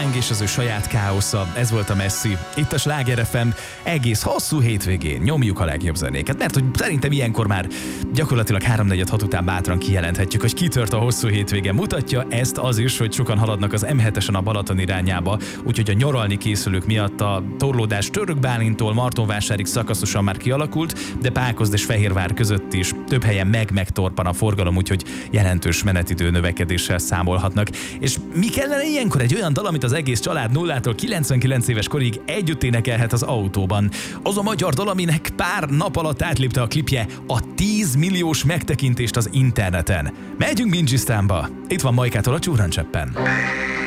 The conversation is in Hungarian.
és az ő saját káosza, ez volt a Messi. Itt a Sláger FM, egész hosszú hétvégén nyomjuk a legjobb zenéket, mert hogy szerintem ilyenkor már gyakorlatilag 3-4-6 után bátran kijelenthetjük, hogy kitört a hosszú hétvége. Mutatja ezt az is, hogy sokan haladnak az M7-esen a Balaton irányába, úgyhogy a nyaralni készülők miatt a torlódás Török Bálintól Martonvásárig szakaszosan már kialakult, de Pákozd és Fehérvár között is több helyen megtorpan a forgalom, úgyhogy jelentős menetidő növekedéssel számolhatnak. És mi kellene ilyenkor? Egy olyan dal, amit az egész család 0-tól 99 éves korig együtt énekelhet az autóban. Az a magyar dal, aminek pár nap alatt átlépte a klipje a 10 milliós megtekintést az interneten. Megyünk Bingisztánba. Itt van Majkától a Csurrancseppen.